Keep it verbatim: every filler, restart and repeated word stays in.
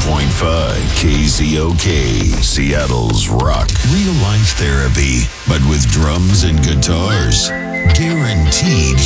point five K Z O K, Seattle's rock. Real life therapy, but with drums and guitars. Guaranteed